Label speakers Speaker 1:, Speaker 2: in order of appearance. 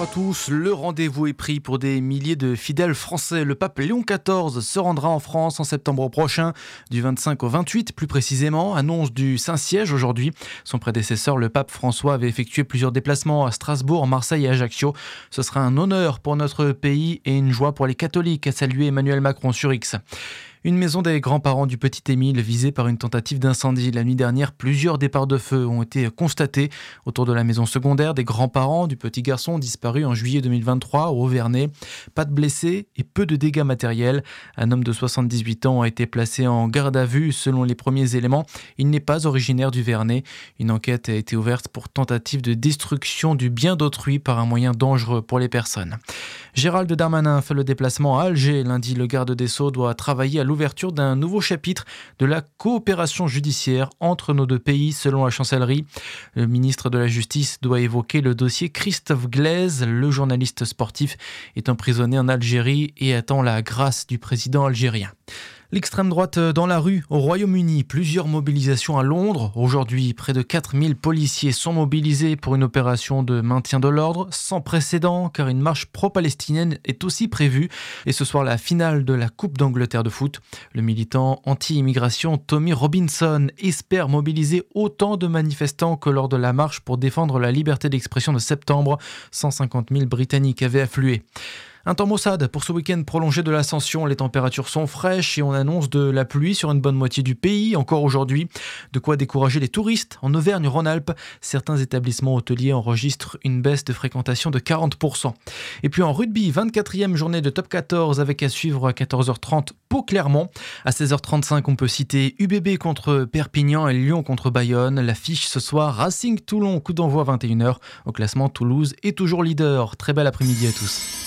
Speaker 1: tous, le rendez-vous est pris pour des milliers de fidèles français. Le pape Léon XIV se rendra en France en septembre prochain, du 25 au 28 plus précisément, annonce du Saint-Siège aujourd'hui. Son prédécesseur, le pape François, avait effectué plusieurs déplacements à Strasbourg, Marseille et Ajaccio. Ce sera un honneur pour notre pays et une joie pour les catholiques, a salué Emmanuel Macron sur X. Une maison des grands-parents du petit Émile visée par une tentative d'incendie. La nuit dernière, plusieurs départs de feu ont été constatés autour de la maison secondaire des grands-parents du petit garçon disparu en juillet 2023 au Auvernais. Pas de blessés et peu de dégâts matériels. Un homme de 78 ans a été placé en garde à vue selon les premiers éléments. Il n'est pas originaire du Vernay. Une enquête a été ouverte pour tentative de destruction du bien d'autrui par un moyen dangereux pour les personnes. Gérald Darmanin fait le déplacement à Alger. Lundi, le garde des Sceaux doit travailler à l'ouverture d'un nouveau chapitre de la coopération judiciaire entre nos deux pays, selon la chancellerie. Le ministre de la Justice doit évoquer le dossier Christophe Glaise. Le journaliste sportif est emprisonné en Algérie et attend la grâce du président algérien. L'extrême droite dans la rue au Royaume-Uni, plusieurs mobilisations à Londres. Aujourd'hui, près de 4000 policiers sont mobilisés pour une opération de maintien de l'ordre sans précédent car une marche pro-palestinienne est aussi prévue. Et ce soir, la finale de la Coupe d'Angleterre de foot. Le militant anti-immigration Tommy Robinson espère mobiliser autant de manifestants que lors de la marche pour défendre la liberté d'expression de septembre. 150 000 Britanniques avaient afflué. Un temps maussade pour ce week-end prolongé de l'Ascension. Les températures sont fraîches et on annonce de la pluie sur une bonne moitié du pays, encore aujourd'hui. De quoi décourager les touristes. En Auvergne-Rhône-Alpes, certains établissements hôteliers enregistrent une baisse de fréquentation de 40%. Et puis en rugby, 24e journée de top 14 avec à suivre à 14h30 Pau-Clermont. À 16h35, on peut citer UBB contre Perpignan et Lyon contre Bayonne. L'affiche ce soir, Racing Toulon, coup d'envoi 21h. Au classement, Toulouse est toujours leader. Très bel après-midi à tous.